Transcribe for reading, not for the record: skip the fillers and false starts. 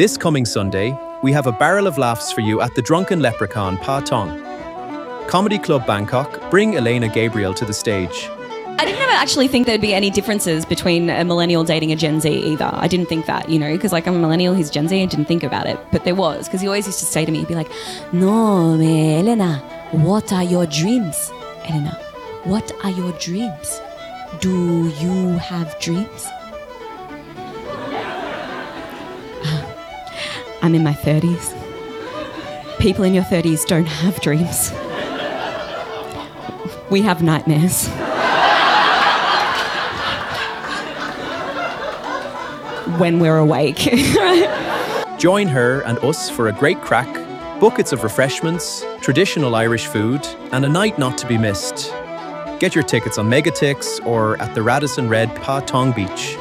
This coming Sunday, we have a barrel of laughs for you at the Drunken Leprechaun Pa Tong. Comedy Club Bangkok, bring Elena Gabriel to the stage. I didn't ever actually think there'd be any differences between a millennial dating a Gen Z either. I didn't think that, because I'm a millennial, he's Gen Z, I didn't think about it. But there was, because he always used to say to me, he'd be like, "No, Elena, what are your dreams? Elena, what are your dreams? Do you have dreams?" I'm in my 30s. People in your 30s don't have dreams. We have nightmares. When we're awake. Join her and us for a great crack, buckets of refreshments, traditional Irish food, and a night not to be missed. Get your tickets on Megatix or at the Radisson Red Pa Tong Beach.